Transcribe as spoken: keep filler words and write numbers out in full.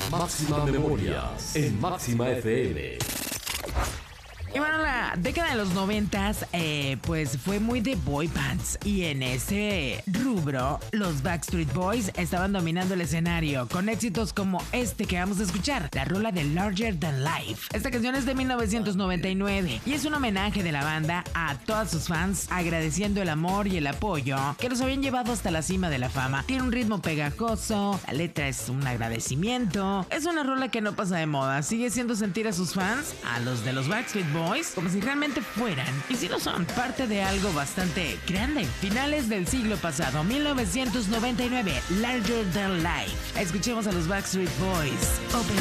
Máxima Memorias en Máxima F M. Y bueno, la década de los noventas, eh, pues fue muy de boy bands. Y en ese rubro, los Backstreet Boys estaban dominando el escenario con éxitos como este que vamos a escuchar, la rola de Larger Than Life. Esta canción es de mil novecientos noventa y nueve y es un homenaje de la banda a todas sus fans, agradeciendo el amor y el apoyo que los habían llevado hasta la cima de la fama. Tiene un ritmo pegajoso, la letra es un agradecimiento. Es una rola que no pasa de moda, sigue haciendo sentir a sus fans, a los de los Backstreet Boys, como si realmente fueran, y si lo son, parte de algo bastante grande. Finales del siglo pasado, mil novecientos noventa y nueve, Larger Than Life. Escuchemos a los Backstreet Boys. Open